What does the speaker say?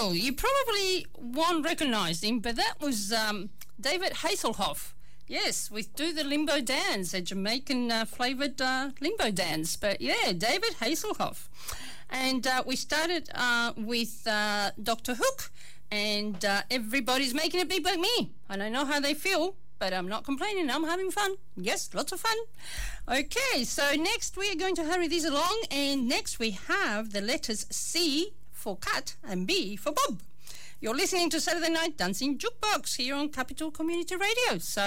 Well, you probably won't recognise him, but that was David Hasselhoff. Yes, we do the limbo dance, a Jamaican flavoured limbo dance. But yeah, David Hasselhoff. And we started with Dr. Hook, and everybody's making it big like me. I don't know how they feel, but I'm not complaining. I'm having fun. Yes, lots of fun. Okay, so next we are going to hurry this along, and next we have the letters C for cat and B for Bob. You're listening to Saturday Night Dancing Jukebox here on Capital Community Radio. So